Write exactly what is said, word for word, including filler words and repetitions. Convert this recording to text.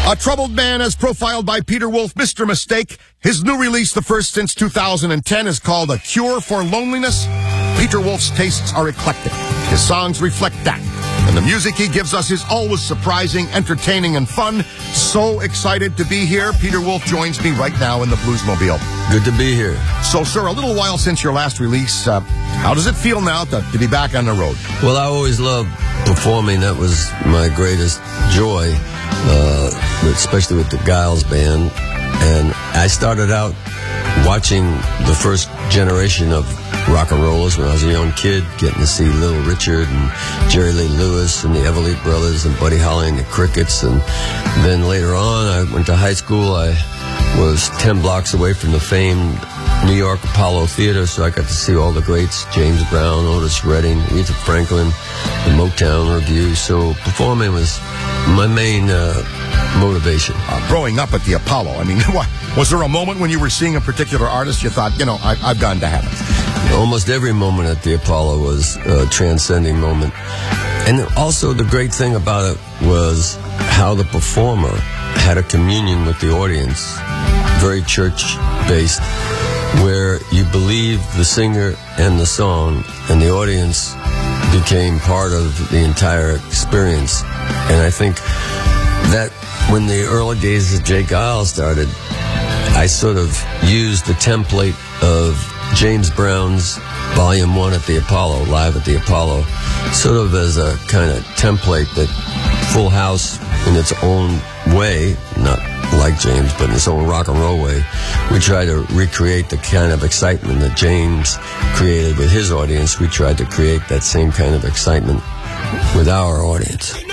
A troubled man as profiled by Peter Wolf, Mister Mistake. His new release, the first since two thousand ten, is called A Cure for Loneliness. Peter Wolf's tastes are eclectic. His songs reflect that. And the music he gives us is always surprising, entertaining, and fun. So excited to be here. Peter Wolf joins me right now in the Bluesmobile. Good to be here. So, sir, a little while since your last release. Uh, how does it feel now to, to be back on the road? Well, I always loved performing. That was my greatest joy, uh, especially with the Giles Band. And I started out watching the first generation of rock and rollers when I was a young kid, getting to see Little Richard and Jerry Lee Lewis and the Everly Brothers and Buddy Holly and the Crickets. And then later on, I went to high school. I was ten blocks away from the famed New York Apollo Theater, so I got to see all the greats, James Brown, Otis Redding, Aretha Franklin, the Motown Revue. So performing was my main uh, motivation. Uh, growing up at the Apollo, I mean, was there a moment when you were seeing a particular artist you thought, you know, I, I've gone to heaven? Almost every moment at the Apollo was a transcending moment. And also the great thing about it was how the performer had a communion with the audience, very church-based, where you believed the singer and the song, and the audience became part of the entire experience. And I think that when the early days of J. Giles started, I sort of used the template of James Brown's Volume one at the Apollo, live at the Apollo, sort of as a kind of template that Full House, in its own way, not like James, but in its own rock and roll way, we tried to recreate the kind of excitement that James created with his audience. We tried to create that same kind of excitement with our audience.